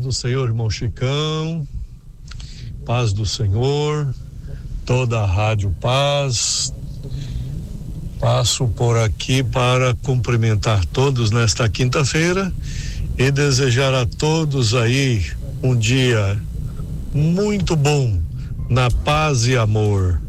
do Senhor, irmão Chicão, paz do Senhor, toda a Rádio Paz. Passo por aqui para cumprimentar todos nesta quinta-feira e desejar a todos aí um dia muito bom, na paz e amor.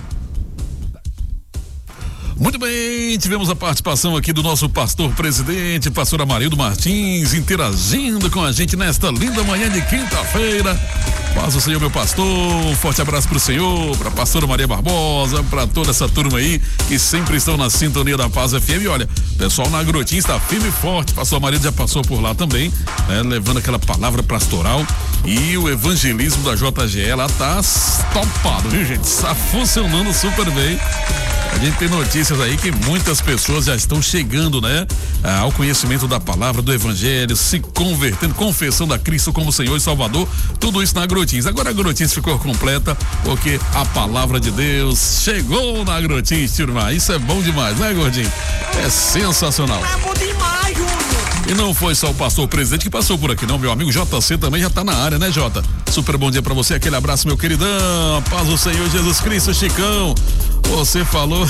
Muito bem, tivemos a participação aqui do nosso pastor presidente, pastor Amarildo Martins, interagindo com a gente nesta linda manhã de quinta-feira. Paz do Senhor, meu pastor, um forte abraço pro Senhor, pra pastora Maria Barbosa, pra toda essa turma aí que sempre estão na sintonia da Paz FM. E olha, o pessoal na Agrotim está firme e forte, pastor Amarildo já passou por lá também, né, levando aquela palavra pastoral, e o evangelismo da JGE lá tá topado, viu, gente? Está funcionando super bem. A gente tem notícias aí que muitas pessoas já estão chegando, né, ao conhecimento da palavra, do evangelho, se convertendo, confessando a Cristo como Senhor e Salvador, tudo isso na Agrotins. Agora a Agrotins ficou completa porque a palavra de Deus chegou na Agrotins, turma. Isso é bom demais, né, gordinho? É sensacional. É bom demais, Júnior. E não foi só o pastor presidente que passou por aqui, não, meu amigo JC também já tá na área, né, Jota? Super bom dia pra você, aquele abraço, meu queridão, paz do Senhor Jesus Cristo, Chicão. Você falou,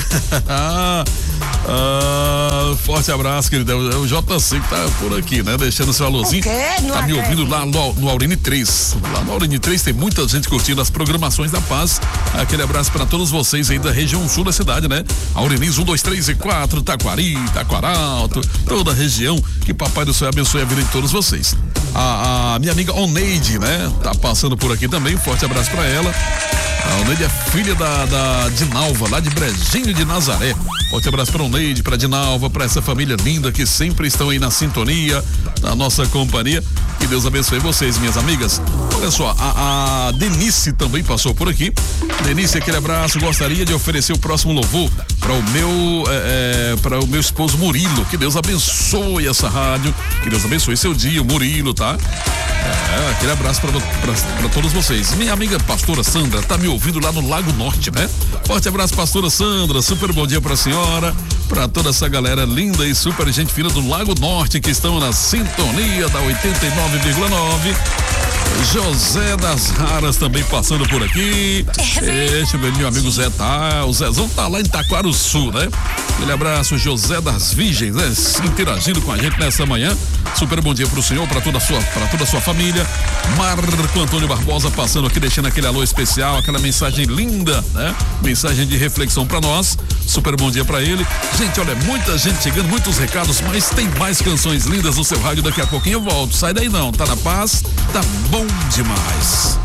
forte abraço, queridão. O JC que tá por aqui, né? Deixando seu alôzinho. Tá me ouvindo lá no Aurine 3. Lá no Aurine 3 tem muita gente curtindo as programações da Paz. Aquele abraço para todos vocês aí da região sul da cidade, né? Auriniz 1, 2, 3 e 4, Taquari, Taquaralto, toda a região. Que Papai do Céu abençoe a vida de todos vocês. A minha amiga Oneide, né? Tá passando por aqui também. Forte abraço para ela. A Oneide é filha da Dinalva, lá de Brejinho de Nazaré. Forte abraço para Oneide, para Dinalva, para essa família linda que sempre estão aí na sintonia, na nossa companhia. Que Deus abençoe vocês, minhas amigas. Olha só, a Denise também passou por aqui. Denise, aquele abraço. Gostaria de oferecer o próximo louvor para o meu esposo Murilo. Que Deus abençoe essa rádio. Que Deus abençoe seu dia, o Murilo, tá? Aquele abraço para todos vocês. Minha amiga pastora Sandra tá me ouvindo lá no Lago Norte, né? Forte abraço, pastora Sandra. Super bom dia pra senhora, pra toda essa galera linda e super gente fina do Lago Norte que estão na sintonia da 89,9. José das Raras também passando por aqui. Este meu amigo Zé tá, o Zezão tá lá em Taquaruçu, né? Aquele abraço, José das Virgens, né? Interagindo com a gente nessa manhã. Super bom dia pro senhor, pra toda a sua família. Marco Antônio Barbosa passando aqui, deixando aquele alô especial, aquela mensagem linda, né? Mensagem de reflexão pra nós. Super bom dia pra ele. Gente, olha, muita gente chegando, muitos recados, mas tem mais canções lindas no seu rádio. Daqui a pouquinho eu volto. Sai daí não, tá na Paz, tá bom demais.